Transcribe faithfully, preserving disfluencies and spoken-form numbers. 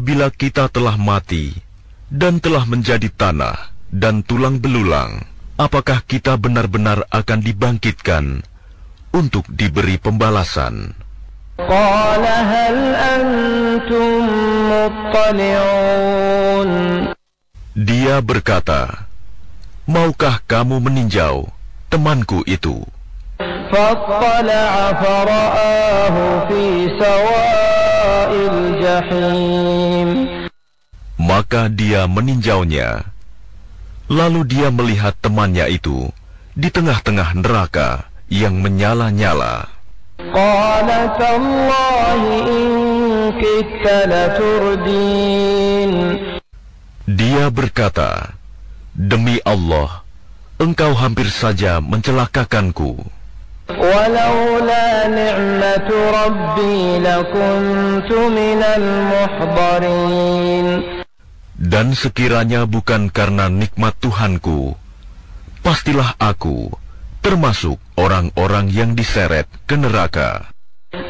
apabila kita telah mati dan telah menjadi tanah dan tulang belulang, apakah kita benar-benar akan dibangkitkan untuk diberi pembalasan? Qala hal antum muttali'un. Dia berkata, maukah kamu meninjau temanku itu? Fattala'a fara'ahu fi sawa'il jahim. Maka dia meninjaunya. Lalu dia melihat temannya itu di tengah-tengah neraka yang menyala-nyala. Qala tallahi in kitta laturdin. Dia berkata, demi Allah, engkau hampir saja mencelakakanku. Walaula ni'matu rabbi lakuntu minal muhdarin. Dan sekiranya bukan karena nikmat Tuhanku, pastilah aku termasuk orang-orang yang diseret ke neraka.